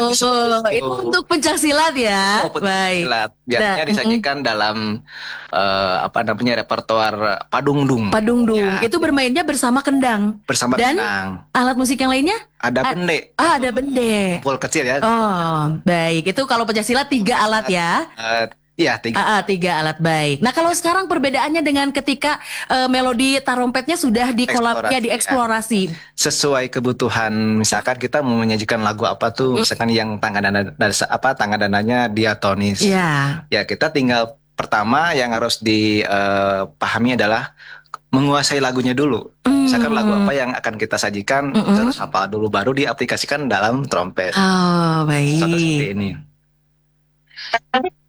itu untuk pencaksilat ya. Oh, Baik. silat. Nah, Biasanya disajikan dalam apa namanya repertoar padungdung. padungdung Ya, itu bermainnya bersama kendang bersama dan kendang. alat musik yang lainnya. Ada A- bende, ada bende. tumpul kecil ya. Oh, baik. Itu kalau pencaksilat tiga alat Silat, ya. ya tiga. Tiga alat baik. Nah, kalau sekarang perbedaannya dengan ketika melodi tarompetnya sudah ya Eksplorasi ya. dieksplorasi. Sesuai kebutuhan, misalkan kita mau menyajikan lagu apa tuh, misalkan yang tangga dananya diatonis. Ya. Ya, kita tinggal pertama yang harus dipahami adalah menguasai lagunya dulu. Misalkan lagu apa yang akan kita sajikan, terus hafal dulu baru diaplikasikan dalam trompet. Oh, Contoh seperti baik. ini.